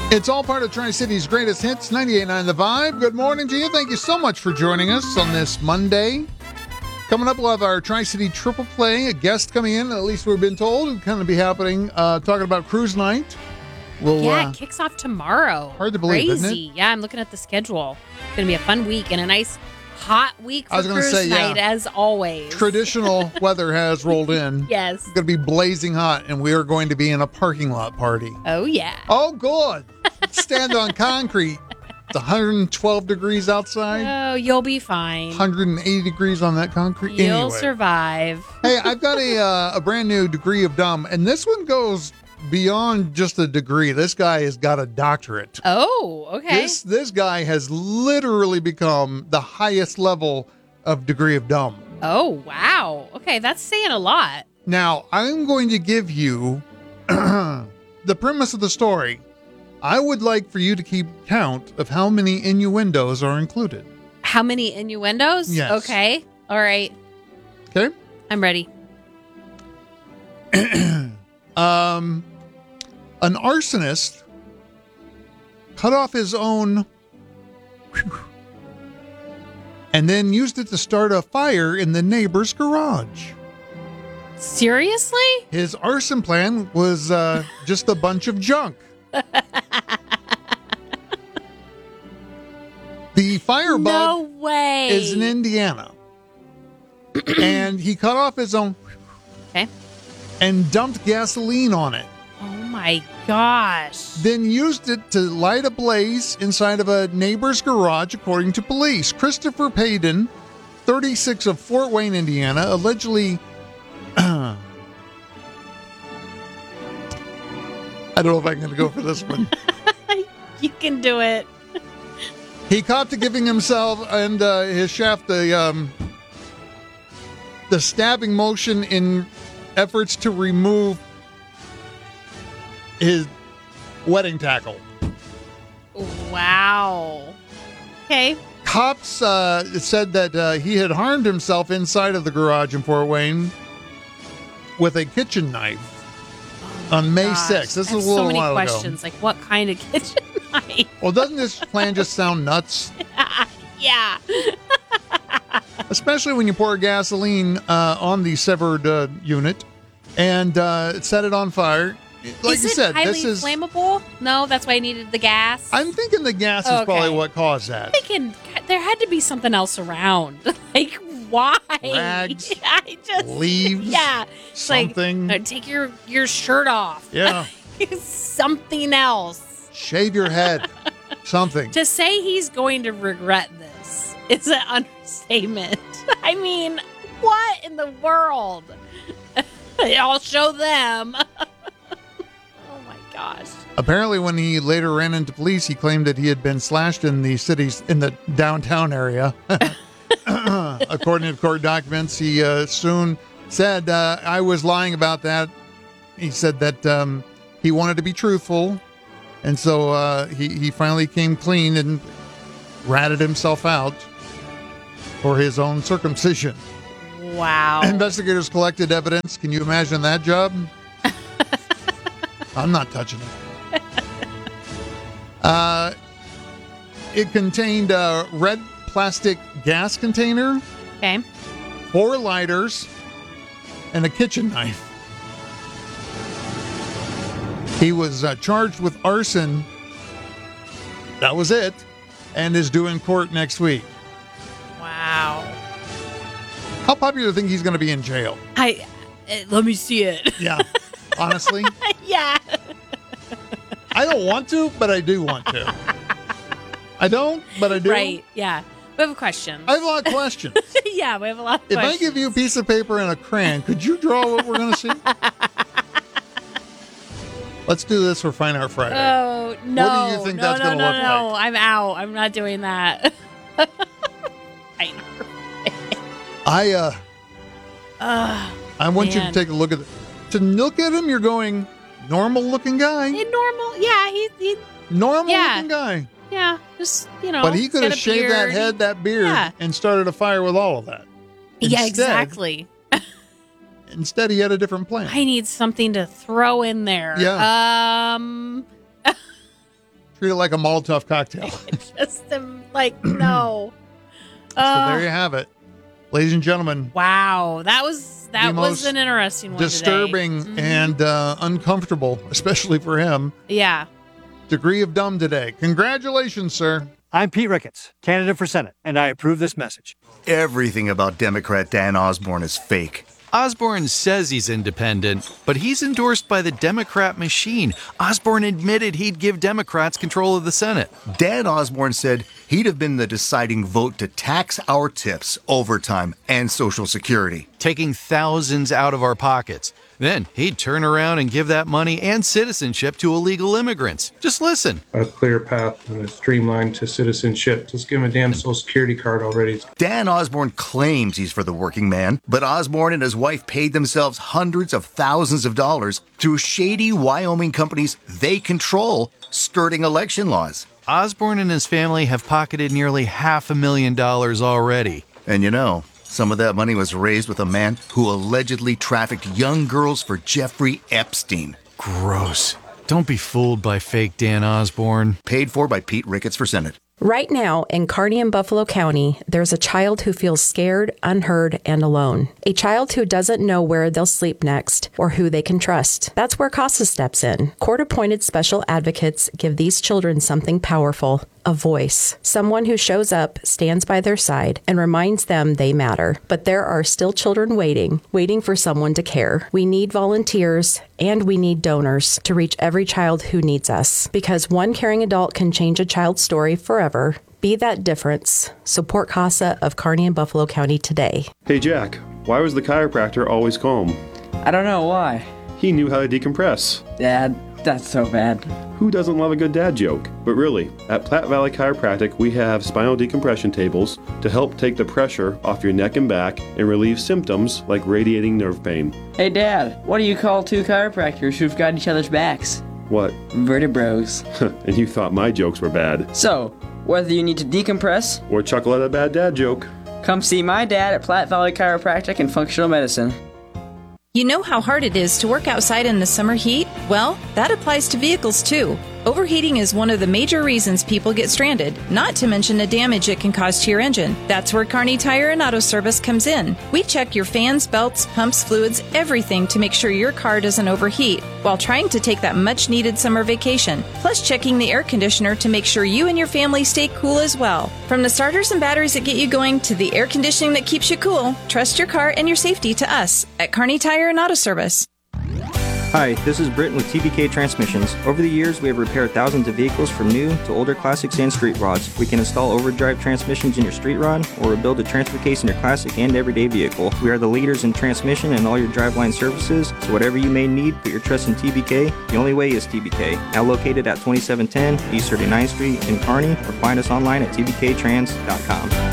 It's all part of Tri-City's greatest hits, 98.9 The Vibe. Good morning to you. Thank you so much for joining us on this Monday. Coming up, we'll have our Tri-City Triple Play, a guest coming in, at least we've been told, it's going to be happening, talking about cruise night. It kicks off tomorrow. Hard to believe, Crazy. isn't it? Yeah, I'm looking at the schedule. It's going to be a fun week and a nice hot week for cruise night, as always. Traditional weather has rolled in. Yes. It's going to be blazing hot, and we are going to be in a parking lot party. Oh, yeah. Oh, good. Stand on concrete. It's 112 degrees outside. Oh, you'll be fine. 180 degrees on that concrete. You'll survive. Hey, I've got a brand new degree of dumb, and this one goes beyond just a degree. This guy has got a doctorate. Oh, okay. This guy has literally become the highest level of degree of dumb. Oh, wow. Okay, that's saying a lot. Now, I'm going to give you the premise of the story. I would like for you to keep count of how many innuendos are included. How many innuendos? Yes. Okay. All right. Okay? I'm ready. An arsonist cut off his own and then used it to start a fire in the neighbor's garage. Seriously? His arson plan was just a bunch of junk. The firebug No way. is in Indiana. And he cut off his own and dumped gasoline on it. Oh my gosh. Then used it to light a blaze inside of a neighbor's garage, according to police. Christopher Payden, 36 of Fort Wayne, Indiana, allegedly... I don't know if I'm going to go for this one. You can do it. He copped to giving himself and his shaft the stabbing motion in efforts to remove his wedding tackle. Wow. Okay. Cops said that he had harmed himself inside of the garage in Fort Wayne with a kitchen knife on May 6th. This is a little so many while questions. Like, what kind of kitchen knife? Well, doesn't this plan just sound nuts? Yeah. Especially when you pour gasoline on the severed unit and set it on fire. Like is you said, highly this is flammable? No, that's why I needed the gas. I'm thinking the gas is probably what caused that. I'm thinking there had to be something else around. Like, why? Rags, I just leaves, yeah, it's something. Like, take your shirt off. Yeah. Something else. Shave your head. Something. To say he's going to regret this is an understatement. I mean, what in the world? I'll show them. Oh my gosh. Apparently, when he later ran into police, he claimed that he had been slashed in the downtown area. According to court documents, he soon said, I was lying about that. He said that he wanted to be truthful. And so he finally came clean and ratted himself out for his own circumcision. Wow. Investigators collected evidence. Can you imagine that job? I'm not touching it. It contained a red plastic gas container, 4 lighters, and a kitchen knife. He was charged with arson. That was it. And is due in court next week. Wow. How popular do you think he's going to be in jail? Let me see it. Yeah. Honestly? Yeah. I don't want to, but I do want to. I don't, but I do. Right. Yeah. We have a question. I have a lot of questions. Yeah, we have a lot of If questions. I give you a piece of paper and a crayon, could you draw what we're going to see? Let's do this for Fine Art Friday. Oh, no. What do you think that's going to look No, like? I'm out. I'm not doing that. I want you to Man. take a look at it. To look at him, you're going, normal looking guy. Normal. Yeah, he Normal Yeah. looking guy. yeah, just, But he could have shaved that head, that beard, Yeah. and started a fire with all of that. Yeah, Instead- exactly. Instead, he had a different plan. I need something to throw in there. Yeah. Treat it like a Molotov cocktail. Just am like, no. So there you have it. Ladies and gentlemen. Wow. That was an interesting one. Disturbing today. and uncomfortable, especially for him. Yeah. Degree of dumb today. Congratulations, sir. I'm Pete Ricketts, candidate for Senate, and I approve this message. Everything about Democrat Dan Osborne is fake. Osborne says he's independent, but he's endorsed by the Democrat machine. Osborne admitted he'd give Democrats control of the Senate. Dan Osborne said he'd have been the deciding vote to tax our tips, overtime, and Social Security, taking thousands out of our pockets. Then he'd turn around and give that money and citizenship to illegal immigrants. Just listen. A clear path and a streamline to citizenship. Just give him a damn Social Security card already. Dan Osborne claims he's for the working man, but Osborne and his wife paid themselves hundreds of thousands of dollars through shady Wyoming companies they control, skirting election laws. Osborne and his family have pocketed nearly $500,000 already. And you know, some of that money was raised with a man who allegedly trafficked young girls for Jeffrey Epstein. Gross. Don't be fooled by fake Dan Osborne. Paid for by Pete Ricketts for Senate. Right now, in Kearney and Buffalo County, there's a child who feels scared, unheard, and alone. A child who doesn't know where they'll sleep next or who they can trust. That's where CASA steps in. Court-appointed special advocates give these children something powerful. A voice. Someone who shows up, stands by their side, and reminds them they matter. But there are still children waiting for someone to care. We need volunteers, and we need donors to reach every child who needs us. Because one caring adult can change a child's story forever. Be that difference. Support CASA of Kearney and Buffalo County today. Hey Jack, why was the chiropractor always calm? I don't know why. He knew how to decompress. Dad, that's so bad. Who doesn't love a good dad joke? But really, at Platte Valley Chiropractic, we have spinal decompression tables to help take the pressure off your neck and back and relieve symptoms like radiating nerve pain. Hey Dad, what do you call two chiropractors who've got each other's backs? What? Vertebros. And you thought my jokes were bad. So, whether you need to decompress or chuckle at a bad dad joke, come see my dad at Platte Valley Chiropractic and Functional Medicine. You know how hard it is to work outside in the summer heat? Well, that applies to vehicles too. Overheating is one of the major reasons people get stranded, not to mention the damage it can cause to your engine. That's where Kearney Tire and Auto Service comes in. We check your fans, belts, pumps, fluids, everything to make sure your car doesn't overheat while trying to take that much-needed summer vacation. Plus checking the air conditioner to make sure you and your family stay cool as well. From the starters and batteries that get you going to the air conditioning that keeps you cool, trust your car and your safety to us at Kearney Tire and Auto Service. Hi, this is Britton with TBK Transmissions. Over the years, we have repaired thousands of vehicles from new to older classics and street rods. We can install overdrive transmissions in your street rod or rebuild a transfer case in your classic and everyday vehicle. We are the leaders in transmission and all your driveline services, so whatever you may need, put your trust in TBK. The only way is TBK. Now located at 2710 East 39th Street in Kearney, or find us online at tbktrans.com.